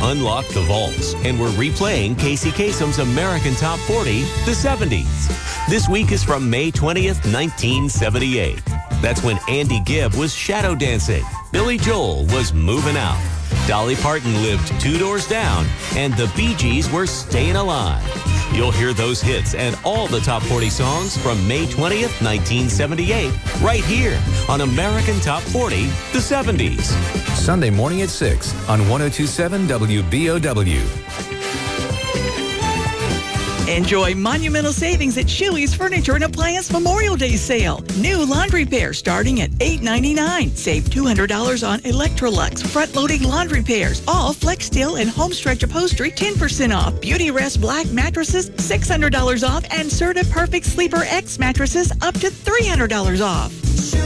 unlocked the vaults and we're replaying Casey Kasem's American Top 40, the 70s. This week is from May 20th, 1978. That's when Andy Gibb was shadow dancing, Billy Joel was moving out, Dolly Parton lived 2 doors down, and the Bee Gees were staying alive. You'll hear those hits and all the top 40 songs from May 20th, 1978, right here on American Top 40, the 70s. Sunday morning at 6 on 102.7 WBOW. Enjoy monumental savings at Shuey's Furniture and Appliance Memorial Day sale. New laundry pair starting at $8.99. Save $200 on Electrolux front-loading laundry pairs. All FlexSteel and Homestretch upholstery 10% off. Beauty Rest Black mattresses $600 off. And Serta Perfect Sleeper X mattresses up to $300 off.